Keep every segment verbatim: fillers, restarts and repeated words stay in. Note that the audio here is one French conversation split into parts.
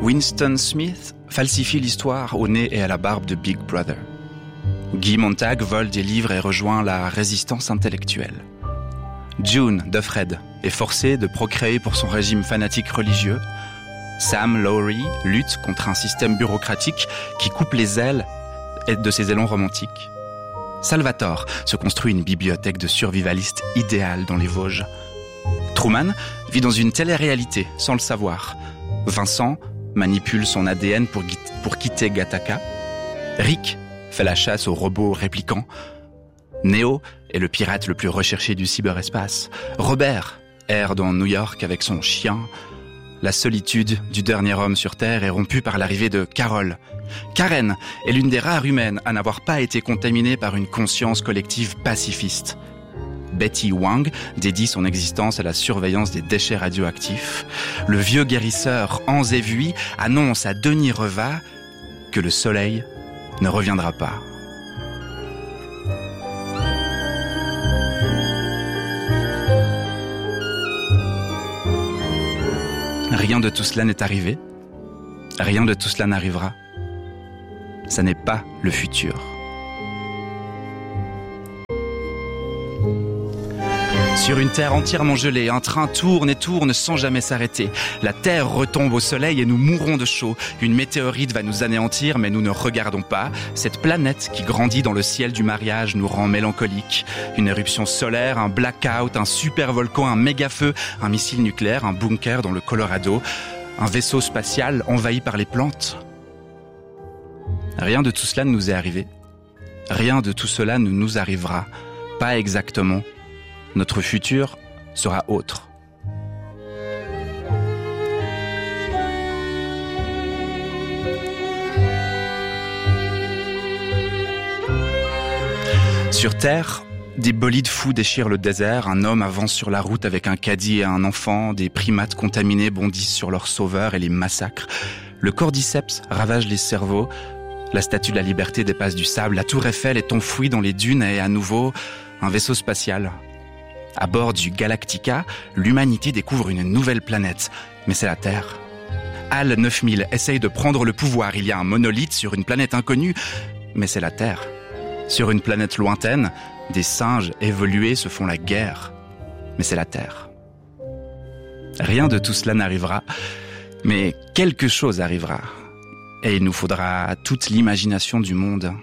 Winston Smith falsifie l'histoire au nez et à la barbe de Big Brother. Guy Montag vole des livres et rejoint la résistance intellectuelle. June Dufresne est forcée de procréer pour son régime fanatique religieux. Sam Lowry lutte contre un système bureaucratique qui coupe les ailes de ses élans romantiques. Salvatore se construit une bibliothèque de survivalistes idéale dans les Vosges. Truman vit dans une télé-réalité sans le savoir. Vincent manipule son A D N pour, pour quitter Gattaca. Rick fait la chasse aux robots réplicants. Neo est le pirate le plus recherché du cyberespace. Robert erre dans New York avec son chien. La solitude du dernier homme sur Terre est rompue par l'arrivée de Carol. Karen est l'une des rares humaines à n'avoir pas été contaminée par une conscience collective pacifiste. Betty Wang dédie son existence à la surveillance des déchets radioactifs. Le vieux guérisseur Hans Evui annonce à Denis Reva que le soleil ne reviendra pas. Rien de tout cela n'est arrivé. Rien de tout cela n'arrivera. Ça n'est pas le futur. Sur une terre entièrement gelée, un train tourne et tourne sans jamais s'arrêter. La terre retombe au soleil et nous mourrons de chaud. Une météorite va nous anéantir, mais nous ne regardons pas. Cette planète qui grandit dans le ciel du mariage nous rend mélancoliques. Une éruption solaire, un blackout, un super-volcan, un méga-feu, un missile nucléaire, un bunker dans le Colorado, un vaisseau spatial envahi par les plantes. Rien de tout cela ne nous est arrivé. Rien de tout cela ne nous arrivera. Pas exactement. Notre futur sera autre. Sur Terre, des bolides fous déchirent le désert, un homme avance sur la route avec un caddie et un enfant, des primates contaminés bondissent sur leurs sauveurs et les massacrent. Le cordyceps ravage les cerveaux, la statue de la liberté dépasse du sable, la tour Eiffel est enfouie dans les dunes et à nouveau un vaisseau spatial. À bord du Galactica, l'humanité découvre une nouvelle planète, mais c'est la Terre. HAL neuf mille essaye de prendre le pouvoir, il y a un monolithe sur une planète inconnue, mais c'est la Terre. Sur une planète lointaine, des singes évolués se font la guerre, mais c'est la Terre. Rien de tout cela n'arrivera, mais quelque chose arrivera, et il nous faudra toute l'imagination du monde.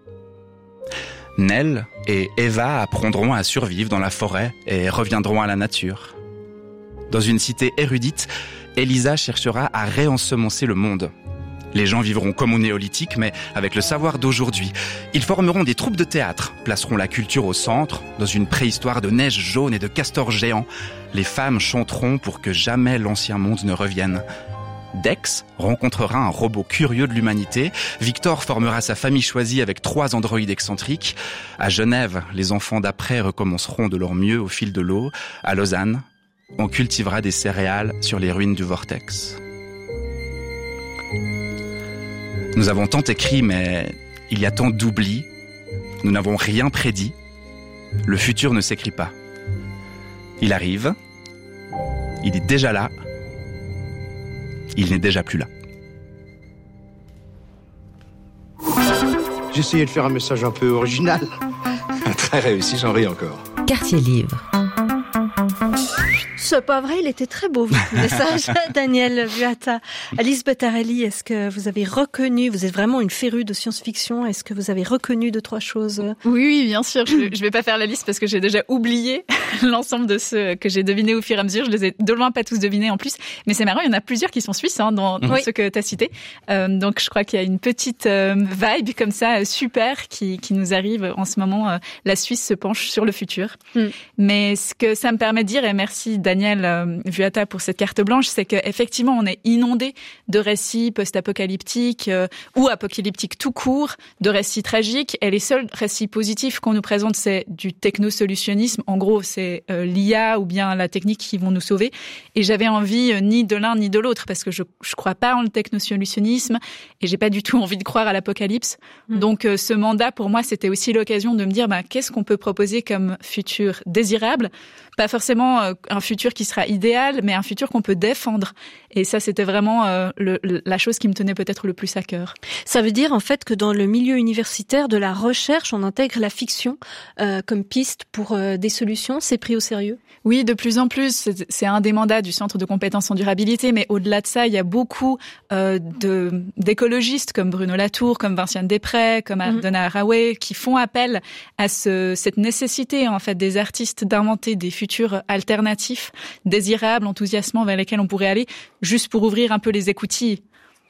Nell et Eva apprendront à survivre dans la forêt et reviendront à la nature. Dans une cité érudite, Elisa cherchera à réensemencer le monde. Les gens vivront comme au néolithique, mais avec le savoir d'aujourd'hui. Ils formeront des troupes de théâtre, placeront la culture au centre, dans une préhistoire de neige jaune et de castors géants. Les femmes chanteront pour que jamais l'ancien monde ne revienne. Dex rencontrera un robot curieux de l'humanité. Victor formera sa famille choisie avec trois androïdes excentriques. À Genève, les enfants d'après recommenceront de leur mieux au fil de l'eau. À Lausanne, on cultivera des céréales sur les ruines du vortex. Nous avons tant écrit, mais il y a tant d'oubli. Nous n'avons rien prédit. Le futur ne s'écrit pas. Il arrive. Il est déjà là. Il n'est déjà plus là. J'essayais de faire un message un peu original. Très réussi, j'en ris encore. Quartier Livre. C'est pas vrai, il était très beau, votre message, Daniel Vuata. Alice Bottarelli, est-ce que vous avez reconnu, vous êtes vraiment une férue de science-fiction, est-ce que vous avez reconnu deux, trois choses? Oui, oui, bien sûr. Je, je vais pas faire la liste parce que j'ai déjà oublié l'ensemble de ceux que j'ai devinés au fur et à mesure. Je les ai de loin pas tous devinés en plus. Mais c'est marrant, il y en a plusieurs qui sont suisses, hein, dans, dans oui. ceux que tu as cités. Euh, donc je crois qu'il y a une petite euh, vibe comme ça, euh, super, qui, qui nous arrive en ce moment. Euh, la Suisse se penche sur le futur. Mm. Mais ce que ça me permet de dire, et merci Daniel euh, Vuata pour cette carte blanche, c'est qu'effectivement on est inondé de récits post-apocalyptiques euh, ou apocalyptiques tout court, de récits tragiques. Et les seuls récits positifs qu'on nous présente, c'est du technosolutionnisme. En gros, c'est euh, l'I A ou bien la technique qui vont nous sauver. Et j'avais envie euh, ni de l'un ni de l'autre parce que je je crois pas en le technosolutionnisme et j'ai pas du tout envie de croire à l'apocalypse. Mmh. Donc euh, ce mandat pour moi, c'était aussi l'occasion de me dire bah, qu'est-ce qu'on peut proposer comme futur désirable pas forcément euh, un futur qui sera idéal, mais un futur qu'on peut défendre. Et ça, c'était vraiment euh, le, le, la chose qui me tenait peut-être le plus à cœur. Ça veut dire en fait que dans le milieu universitaire de la recherche, on intègre la fiction euh, comme piste pour euh, des solutions. C'est pris au sérieux? Oui, de plus en plus. C'est, c'est un des mandats du Centre de compétences en durabilité, mais au-delà de ça, il y a beaucoup euh, de, d'écologistes comme Bruno Latour, comme Vinciane Després, comme mmh. Donna Haraway, qui font appel à ce, cette nécessité en fait des artistes d'inventer des futurs alternatifs, désirables, enthousiasmants vers lesquels on pourrait aller, juste pour ouvrir un peu les écoutilles.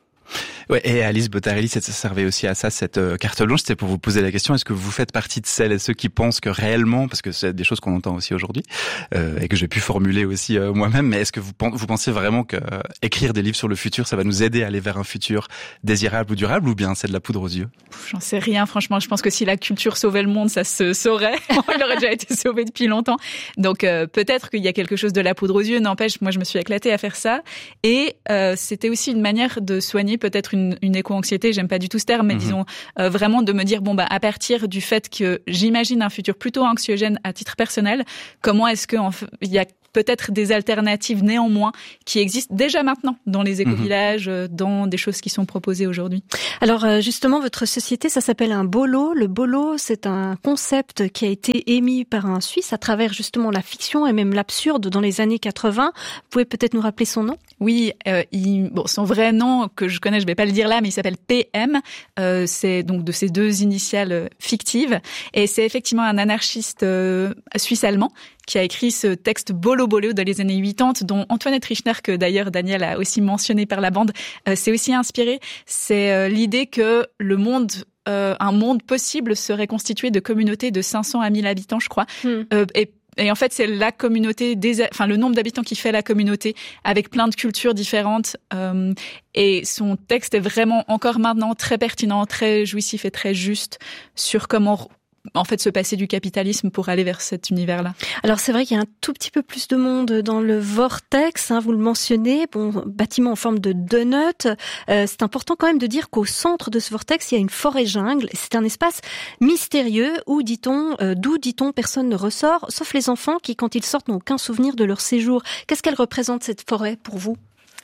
Ouais, et Alice Bottarelli, ça servait aussi à ça, cette euh, carte blanche, c'était pour vous poser la question, est-ce que vous faites partie de celles et ceux qui pensent que réellement, parce que c'est des choses qu'on entend aussi aujourd'hui, euh, et que j'ai pu formuler aussi euh, moi-même, mais est-ce que vous, vous pensez vraiment que euh, écrire des livres sur le futur, ça va nous aider à aller vers un futur désirable ou durable, ou bien c'est de la poudre aux yeux? J'en sais rien, franchement, je pense que si la culture sauvait le monde, ça se saurait, il aurait déjà été sauvé depuis longtemps. Donc euh, peut-être qu'il y a quelque chose de la poudre aux yeux, n'empêche, moi je me suis éclatée à faire ça, et euh, c'était aussi une manière de soigner peut-être une Une, une éco-anxiété, j'aime pas du tout ce terme, mais mmh. disons euh, vraiment de me dire bon bah à partir du fait que j'imagine un futur plutôt anxiogène à titre personnel, comment est-ce que en f- il y a peut-être des alternatives néanmoins qui existent déjà maintenant dans les éco-villages, mmh. dans des choses qui sont proposées aujourd'hui. Alors justement, votre société, ça s'appelle un bolo. Le bolo, c'est un concept qui a été émis par un Suisse à travers justement la fiction et même l'absurde dans les années quatre-vingts. Vous pouvez peut-être nous rappeler son nom? Oui, euh, il, bon, son vrai nom que je connais, je vais pas le dire là, mais il s'appelle P M. Euh, c'est donc de ces deux initiales fictives, et c'est effectivement un anarchiste euh, suisse-allemand qui a écrit ce texte Bolo Bolo dans les années quatre-vingt-dix, dont Antoinette Richner, que d'ailleurs Daniel a aussi mentionné par la bande, euh, s'est aussi inspiré. C'est euh, l'idée que le monde, euh, un monde possible serait constitué de communautés de cinq cents à mille habitants, je crois, mm. euh, et Et en fait, c'est la communauté, des, enfin le nombre d'habitants qui fait la communauté, avec plein de cultures différentes. Euh, et son texte est vraiment encore maintenant très pertinent, très jouissif et très juste sur comment en fait se passer du capitalisme pour aller vers cet univers-là. Alors c'est vrai qu'il y a un tout petit peu plus de monde dans le vortex, hein, vous le mentionnez, bon, bâtiment en forme de donut. Euh, c'est important quand même de dire qu'au centre de ce vortex, il y a une forêt jungle. C'est un espace mystérieux où, dit-on, euh, d'où, dit-on, personne ne ressort, sauf les enfants qui, quand ils sortent, n'ont aucun souvenir de leur séjour. Qu'est-ce qu'elle représente, cette forêt, pour vous ?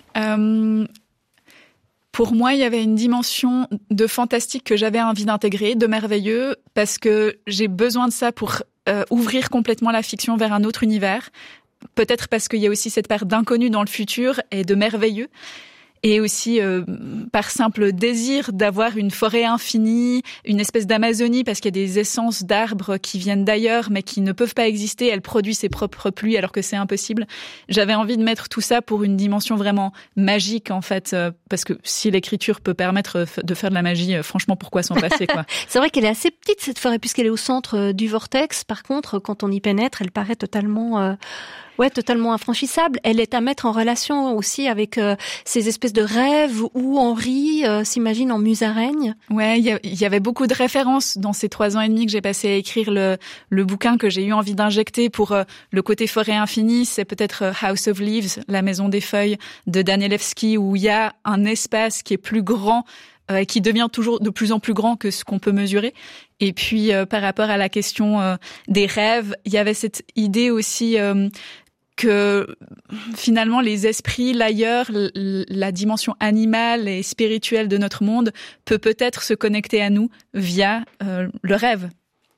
euh... Pour moi, il y avait une dimension de fantastique que j'avais envie d'intégrer, de merveilleux, parce que j'ai besoin de ça pour euh, ouvrir complètement la fiction vers un autre univers. Peut-être parce qu'il y a aussi cette part d'inconnu dans le futur et de merveilleux. Et aussi euh, par simple désir d'avoir une forêt infinie, une espèce d'Amazonie, parce qu'il y a des essences d'arbres qui viennent d'ailleurs, mais qui ne peuvent pas exister. Elle produit ses propres pluies alors que c'est impossible. J'avais envie de mettre tout ça pour une dimension vraiment magique, en fait, euh, parce que si l'écriture peut permettre de faire de la magie, euh, franchement, pourquoi s'en passer, quoi. C'est vrai qu'elle est assez petite, cette forêt, puisqu'elle est au centre du vortex. Par contre, quand on y pénètre, elle paraît totalement... Euh... Ouais, totalement infranchissable. Elle est à mettre en relation aussi avec euh, ces espèces de rêves où Henri euh, s'imagine en musaraigne. Ouais, il y, y avait beaucoup de références dans ces trois ans et demi que j'ai passé à écrire le, le bouquin que j'ai eu envie d'injecter pour euh, le côté forêt infinie. C'est peut-être euh, House of Leaves, la maison des feuilles de Danielewski, où il y a un espace qui est plus grand, euh, qui devient toujours de plus en plus grand que ce qu'on peut mesurer. Et puis, euh, par rapport à la question euh, des rêves, il y avait cette idée aussi... Euh, que finalement les esprits, l'ailleurs, la dimension animale et spirituelle de notre monde peut peut-être se connecter à nous via euh, le rêve.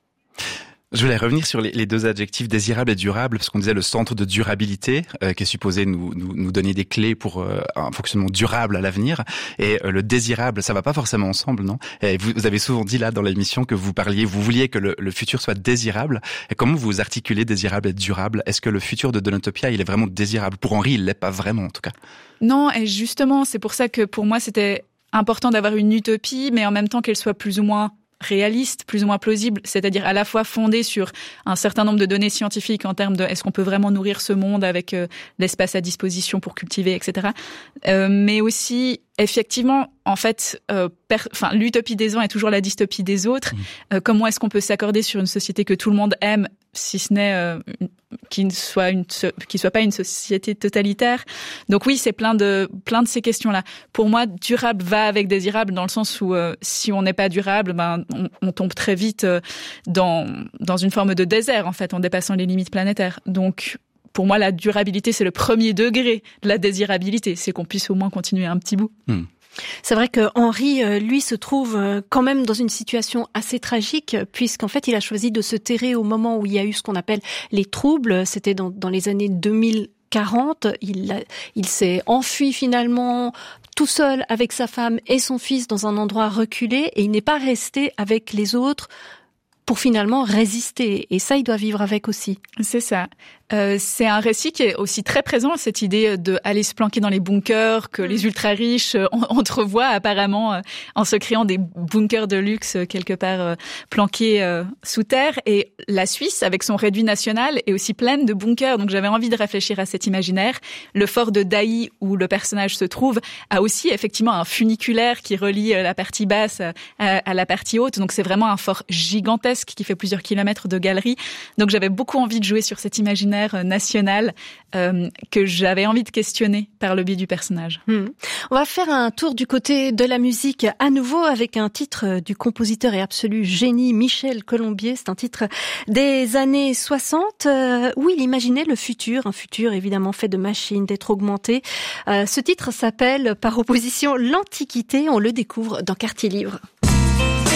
Je voulais revenir sur les, les deux adjectifs désirable et durable, parce qu'on disait le centre de durabilité, euh, qui est supposé nous, nous, nous donner des clés pour euh, un fonctionnement durable à l'avenir. Et euh, le désirable, ça va pas forcément ensemble, non ? Et vous, vous avez souvent dit là dans l'émission que vous parliez, vous vouliez que le, le futur soit désirable. Et comment vous articulez désirable et durable ? Est-ce que le futur de Donutopia, il est vraiment désirable ? Pour Henri, il l'est pas vraiment, en tout cas. Non, et justement, c'est pour ça que pour moi, c'était important d'avoir une utopie, mais en même temps qu'elle soit plus ou moins réaliste, plus ou moins plausible, c'est-à-dire à la fois fondée sur un certain nombre de données scientifiques en termes de est-ce qu'on peut vraiment nourrir ce monde avec euh, l'espace à disposition pour cultiver, et cetera. Euh, mais aussi, effectivement, en fait, euh, per, enfin, l'utopie des uns est toujours la dystopie des autres. Mmh. Euh, comment est-ce qu'on peut s'accorder sur une société que tout le monde aime, si ce n'est euh, qui ne soit une, qui soit pas une société totalitaire. Donc oui, c'est plein de plein de ces questions-là. Pour moi, durable va avec désirable dans le sens où euh, si on n'est pas durable, ben on, on tombe très vite euh, dans dans une forme de désert en fait, en dépassant les limites planétaires. Donc pour moi, la durabilité, c'est le premier degré de la désirabilité. C'est qu'on puisse au moins continuer un petit bout. Hmm. C'est vrai que Henri, lui, se trouve quand même dans une situation assez tragique, puisqu'en fait, il a choisi de se terrer au moment où il y a eu ce qu'on appelle les troubles. C'était dans, dans les années deux mille quarante. Il, a, il s'est enfui finalement tout seul avec sa femme et son fils dans un endroit reculé, et il n'est pas resté avec les autres pour finalement résister. Et ça, il doit vivre avec aussi. C'est ça. Euh, c'est un récit qui est aussi très présent, cette idée de aller se planquer dans les bunkers que les ultra riches euh, entrevoient apparemment euh, en se créant des bunkers de luxe euh, quelque part euh, planqués euh, sous terre. Et la Suisse, avec son réduit national, est aussi pleine de bunkers. Donc j'avais envie de réfléchir à cet imaginaire. Le fort de Daï, où le personnage se trouve, a aussi effectivement un funiculaire qui relie la partie basse à, à la partie haute. Donc c'est vraiment un fort gigantesque qui fait plusieurs kilomètres de galeries. Donc j'avais beaucoup envie de jouer sur cet imaginaire national euh, que j'avais envie de questionner par le biais du personnage. Mmh. On va faire un tour du côté de la musique à nouveau avec un titre du compositeur et absolu génie Michel Colombier. C'est un titre des années soixante euh, où il imaginait le futur, un futur évidemment fait de machines, d'être augmenté. Euh, ce titre s'appelle par opposition L'Antiquité. On le découvre dans Quartier Livre.